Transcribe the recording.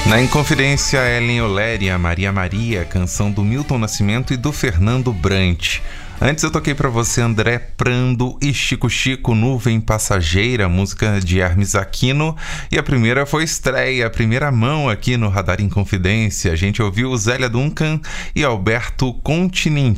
Na Inconfidência, Ellen Oléria, Maria Maria, canção do Milton Nascimento e do Fernando Brant. Antes eu toquei pra você André Prando e Chico Chico, Nuvem Passageira, música de Hermes Aquino. E a primeira foi estreia, a primeira mão aqui no Radar Inconfidência. A gente ouviu Zélia Duncan e Alberto Continente.